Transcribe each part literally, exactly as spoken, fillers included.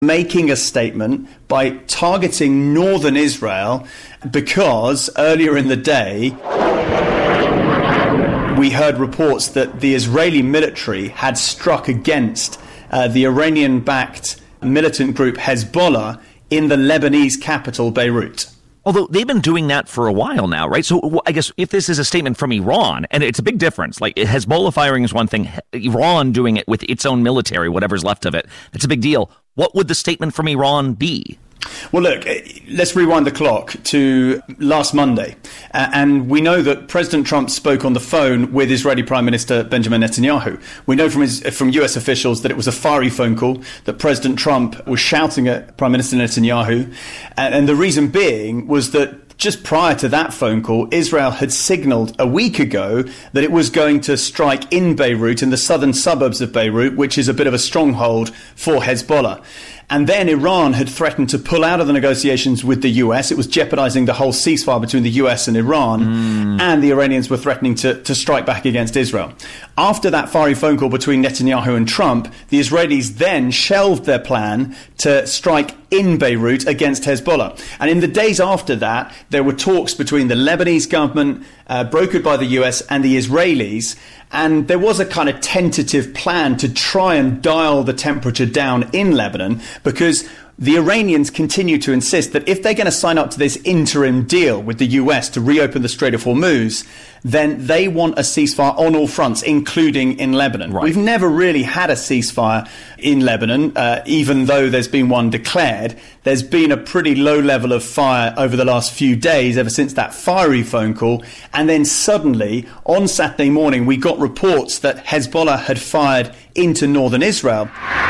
making a statement by targeting northern Israel because earlier in the day we heard reports that the Israeli military had struck against uh, the Iranian-backed militant group Hezbollah in the Lebanese capital, Beirut. Although they've been doing that for a while now, right? So I guess if this is a statement from Iran, and it's a big difference, like Hezbollah firing is one thing, Iran doing it with its own military, whatever's left of it, it's a big deal. What would the statement from Iran be? Well, look, let's rewind the clock to last Monday. Uh, and we know that President Trump spoke on the phone with Israeli Prime Minister Benjamin Netanyahu. We know from his, from U S officials that it was a fiery phone call, that President Trump was shouting at Prime Minister Netanyahu. And, and the reason being was that just prior to that phone call, Israel had signaled a week ago that it was going to strike in Beirut, in the southern suburbs of Beirut, which is a bit of a stronghold for Hezbollah. And then Iran had threatened to pull out of the negotiations with the U S. It was jeopardizing the whole ceasefire between the U S and Iran. Mm. And the Iranians were threatening to, to strike back against Israel. After that fiery phone call between Netanyahu and Trump, the Israelis then shelved their plan to strike in Beirut against Hezbollah. And in the days after that, there were talks between the Lebanese government, uh, brokered by the U S, and the Israelis. And there was a kind of tentative plan to try and dial the temperature down in Lebanon, because the Iranians continue to insist that if they're going to sign up to this interim deal with the U S to reopen the Strait of Hormuz, then they want a ceasefire on all fronts, including in Lebanon. Right. We've never really had a ceasefire in Lebanon, uh, even though there's been one declared. There's been a pretty low level of fire over the last few days, ever since that fiery phone call. And then suddenly, on Saturday morning, we got reports that Hezbollah had fired into northern Israel.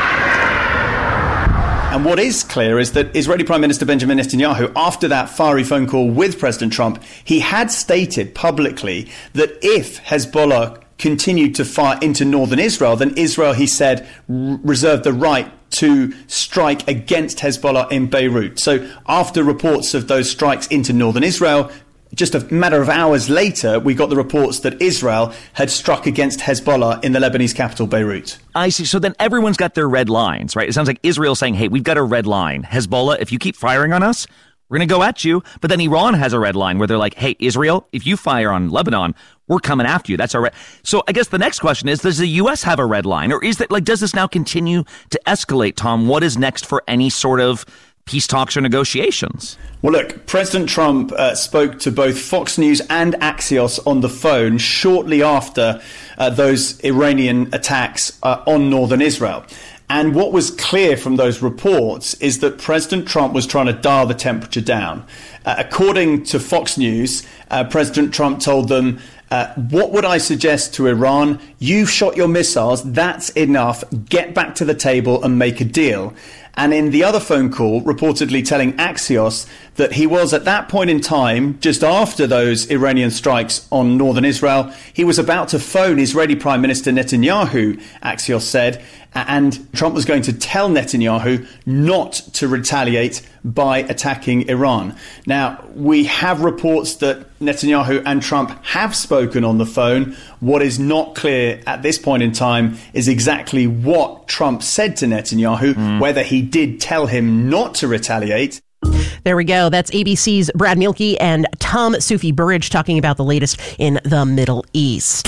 And what is clear is that Israeli Prime Minister Benjamin Netanyahu, after that fiery phone call with President Trump, he had stated publicly that if Hezbollah continued to fire into northern Israel, then Israel, he said, r- reserved the right to strike against Hezbollah in Beirut. So after reports of those strikes into northern Israel, just a matter of hours later, we got the reports that Israel had struck against Hezbollah in the Lebanese capital, Beirut. I see. So then everyone's got their red lines, right? It sounds like Israel saying, hey, we've got a red line. Hezbollah, if you keep firing on us, we're going to go at you. But then Iran has a red line where they're like, hey, Israel, if you fire on Lebanon, we're coming after you. That's our red. So I guess the next question is, does the U S have a red line? Or is that like, does this now continue to escalate, Tom? What is next for any sort of peace talks or negotiations? Well, look, President Trump uh, spoke to both Fox News and Axios on the phone shortly after uh, those Iranian attacks uh, on northern Israel. And what was clear from those reports is that President Trump was trying to dial the temperature down. Uh, according to Fox News, uh, President Trump told them, Uh, what would I suggest to Iran? You've shot your missiles. That's enough. Get back to the table and make a deal. And in the other phone call, reportedly telling Axios that he was at that point in time, just after those Iranian strikes on northern Israel, he was about to phone Israeli Prime Minister Netanyahu, Axios said, and Trump was going to tell Netanyahu not to retaliate by attacking Iran. Now, we have reports that Netanyahu and Trump have spoken on the phone. What is not clear at this point in time is exactly what Trump said to Netanyahu, mm. whether he did tell him not to retaliate. There we go. That's A B C's Brad Mielke and Tom Sufi Burridge talking about the latest in the Middle East.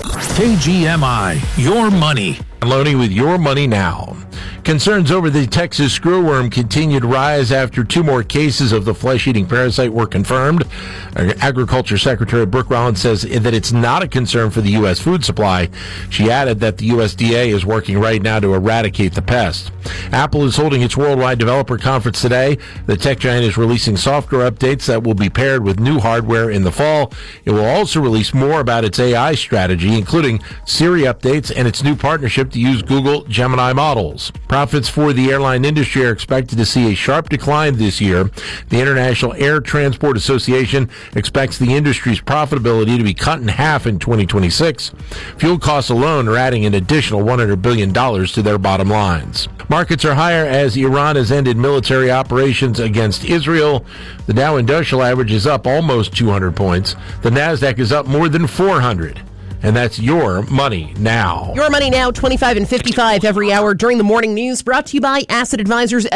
K G M I, your money. Loading with your money now. Concerns over the Texas screwworm continue to rise after two more cases of the flesh-eating parasite were confirmed. Agriculture Secretary Brooke Rollins says that it's not a concern for the U S food supply. She added that the U S D A is working right now to eradicate the pest. Apple is holding its Worldwide Developer Conference today. The tech giant is releasing software updates that will be paired with new hardware in the fall. It will also release more about its A I strategy, including Siri updates and its new partnership to use Google Gemini models. Profits for the airline industry are expected to see a sharp decline this year. The International Air Transport Association expects the industry's profitability to be cut in half in twenty twenty-six. Fuel costs alone are adding an additional one hundred billion dollars to their bottom lines. Markets are higher as Iran has ended military operations against Israel. The Dow Industrial Average is up almost two hundred points. The Nasdaq is up more than four hundred. And that's Your Money Now. Your Money Now, twenty-five and fifty-five every hour during the morning news, brought to you by Asset Advisors.